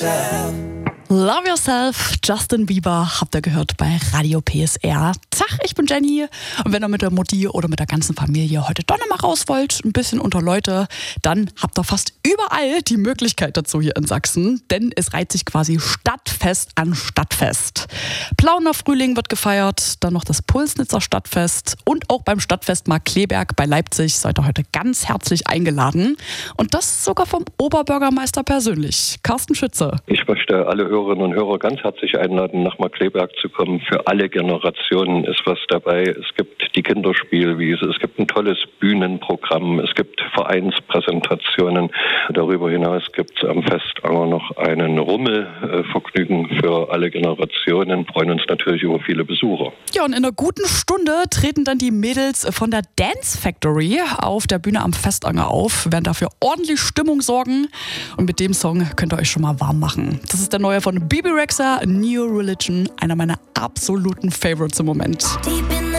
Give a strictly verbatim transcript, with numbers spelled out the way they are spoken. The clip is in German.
yourself. Love Yourself, Justin Bieber, habt ihr gehört bei Radio P S R. Tag, ich bin Jenny und wenn ihr mit der Mutti oder mit der ganzen Familie heute doch noch mal raus wollt, ein bisschen unter Leute, dann habt ihr fast überall die Möglichkeit dazu hier in Sachsen, denn es reiht sich quasi Stadtfest an Stadtfest. Plauener Frühling wird gefeiert, dann noch das Pulsnitzer Stadtfest und auch beim Stadtfest Markkleeberg bei Leipzig seid ihr heute ganz herzlich eingeladen und das sogar vom Oberbürgermeister persönlich, Carsten Schütze. Ich möchte alle Hörerinnen und Hörer ganz herzlich einladen, nach Markkleeberg zu kommen. Für alle Generationen ist was dabei. Es gibt die Kinderspielwiese, es gibt ein tolles Bühnenprogramm, es gibt Vereinspräsentationen. Darüber hinaus gibt es am Festanger noch einen Rummelvergnügen für alle Generationen. Wir freuen uns natürlich über viele Besucher. Ja, und in einer guten Stunde treten dann die Mädels von der Dance Factory auf der Bühne am Festanger auf, werden dafür ordentlich Stimmung sorgen und mit dem Song könnt ihr euch schon mal warm machen. Das ist der neue von Bebe Rexha, New Religion, einer meiner absoluten Favorites im Moment. Deep in